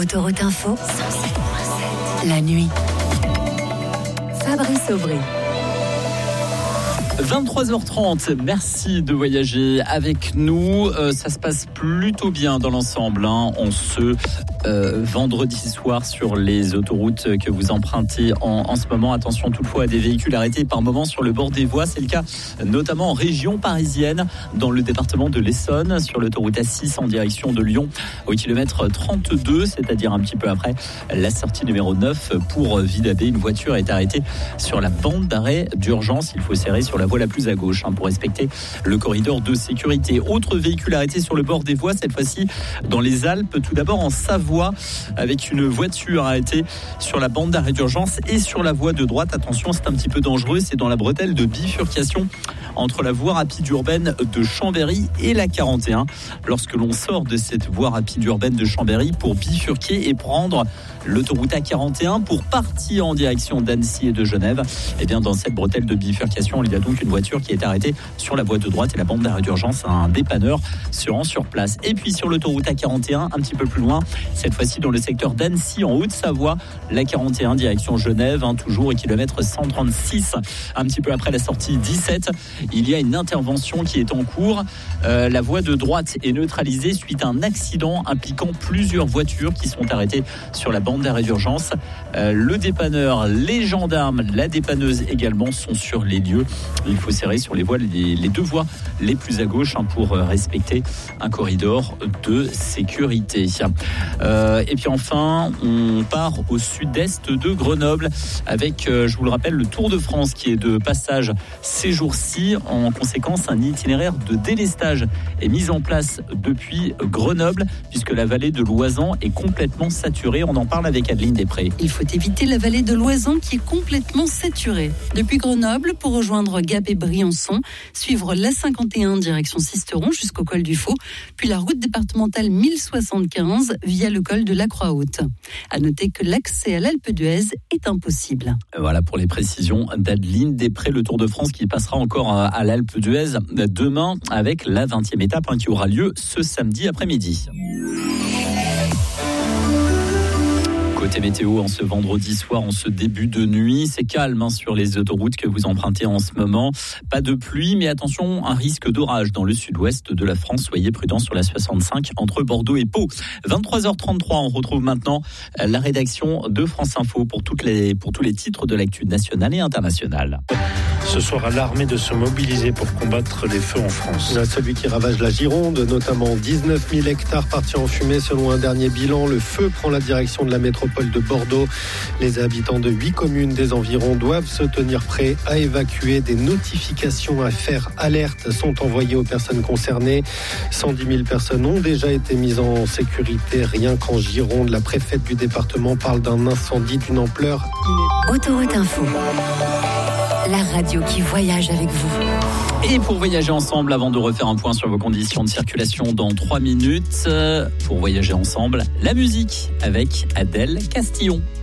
Autoroute Info, la nuit. Fabrice Aubry. 23h30, merci de voyager avec nous. Ça se passe plutôt bien dans l'ensemble en ce vendredi soir sur les autoroutes que vous empruntez en ce moment. Attention toutefois à des véhicules arrêtés par moments sur le bord des voies. C'est le cas notamment en région parisienne, dans le département de l'Essonne, sur l'autoroute A6 en direction de Lyon, au kilomètre 32, c'est-à-dire un petit peu après la sortie numéro 9 pour Vidabé. Une voiture est arrêtée sur la bande d'arrêt d'urgence. Il faut serrer sur la voie la plus à gauche pour respecter le corridor de sécurité. Autre véhicule arrêté sur le bord des voies, cette fois-ci dans les Alpes, tout d'abord en Savoie, avec une voiture arrêtée sur la bande d'arrêt d'urgence et sur la voie de droite. Attention, c'est un petit peu dangereux, c'est dans la bretelle de bifurcation entre la voie rapide urbaine de Chambéry et la 41. Lorsque l'on sort de cette voie rapide urbaine de Chambéry pour bifurquer et prendre l'autoroute A41 pour partir en direction d'Annecy et de Genève, et bien dans cette bretelle de bifurcation, il y a donc une voiture qui est arrêtée sur la voie de droite et la bande d'arrêt d'urgence. Un dépanneur se rend sur place. Et puis sur l'autoroute A41, un petit peu plus loin, cette fois-ci dans le secteur d'Annecy en Haute-Savoie, la 41 direction Genève, toujours au kilomètre 136. Un petit peu après la sortie 17, il y a une intervention qui est en cours. La voie de droite est neutralisée suite à un accident impliquant plusieurs voitures qui sont arrêtées sur la bande d'arrêt d'urgence. Le dépanneur, les gendarmes, la dépanneuse également sont sur les lieux. Il faut serrer sur les deux voies les plus à gauche pour respecter un corridor de sécurité. Et puis enfin, on part au sud-est de Grenoble avec, je vous le rappelle, le Tour de France qui est de passage ces jours-ci. En conséquence, un itinéraire de délestage est mis en place depuis Grenoble puisque la vallée de l'Oisans est complètement saturée. On en parle avec Adeline Després. Il faut éviter la vallée de l'Oisans qui est complètement saturée. Depuis Grenoble, pour rejoindre Gap et Briançon, suivre l'A51 direction Sisteron jusqu'au col du Faux, puis la route départementale 1075 via le col de la Croix-Haute. À noter que l'accès à l'Alpe d'Huez est impossible. Voilà pour les précisions d'Adeline Després. Le Tour de France qui passera encore à l'Alpe d'Huez demain avec la 20e étape qui aura lieu ce samedi après-midi. Côté météo, en ce vendredi soir, en ce début de nuit, c'est calme sur les autoroutes que vous empruntez en ce moment. Pas de pluie, mais attention, un risque d'orage dans le sud-ouest de la France. Soyez prudents sur la 65 entre Bordeaux et Pau. 23h33, on retrouve maintenant la rédaction de France Info pour tous les titres de l'actu nationale et internationale. Ce soir, à l'armée de se mobiliser pour combattre les feux en France. Celui qui ravage la Gironde, notamment 19 000 hectares partis en fumée selon un dernier bilan. Le feu prend la direction de la métropole de Bordeaux. Les habitants de 8 communes des environs doivent se tenir prêts à évacuer. Des notifications à faire alerte sont envoyées aux personnes concernées. 110 000 personnes ont déjà été mises en sécurité. Rien qu'en Gironde, la préfète du département parle d'un incendie d'une ampleur inédite. Autoroute Info. La radio qui voyage avec vous. Et pour voyager ensemble, avant de refaire un point sur vos conditions de circulation dans 3 minutes, pour voyager ensemble, la musique avec Adèle Castillon.